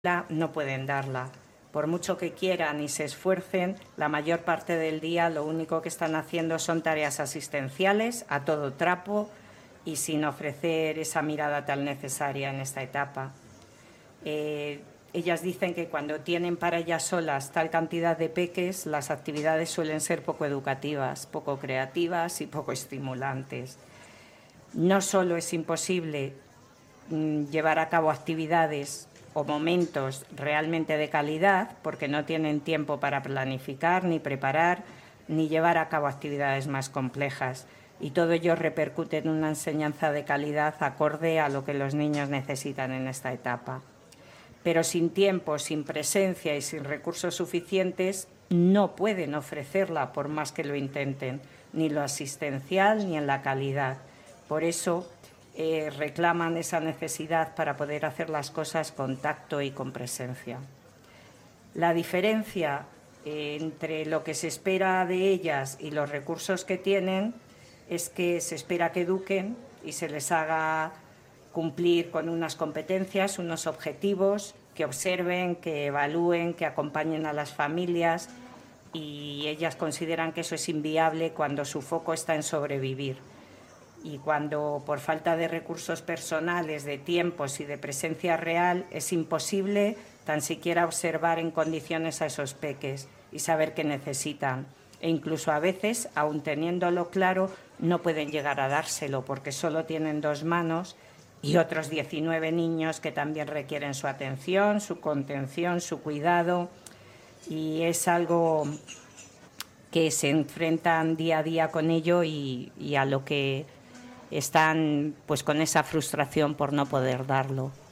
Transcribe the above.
no pueden darla. Por mucho que quieran y se esfuercen, la mayor parte del día lo único que están haciendo son tareas asistenciales a todo trapo y sin ofrecer esa mirada tan necesaria en esta etapa. Ellas dicen que cuando tienen para ellas solas tal cantidad de peques, las actividades suelen ser poco educativas, poco creativas y poco estimulantes. No solo es imposible llevar a cabo actividades o momentos realmente de calidad, porque no tienen tiempo para planificar, ni preparar, ni llevar a cabo actividades más complejas. Y todo ello repercute en una enseñanza de calidad acorde a lo que los niños necesitan en esta etapa. Pero sin tiempo, sin presencia y sin recursos suficientes, no pueden ofrecerla por más que lo intenten, ni lo asistencial ni en la calidad. Por eso reclaman esa necesidad para poder hacer las cosas con tacto y con presencia. La diferencia entre lo que se espera de ellas y los recursos que tienen es que se espera que eduquen y se les haga cumplir con unas competencias, unos objetivos, que observen, que evalúen, que acompañen a las familias, y ellas consideran que eso es inviable cuando su foco está en sobrevivir. Y cuando por falta de recursos personales, de tiempos y de presencia real es imposible tan siquiera observar en condiciones a esos peques y saber qué necesitan. E incluso a veces, aun teniéndolo claro, no pueden llegar a dárselo porque solo tienen 2 manos y otros 19 niños que también requieren su atención, su contención, su cuidado, y es algo que se enfrentan día a día con ello y a lo que están pues con esa frustración por no poder darlo.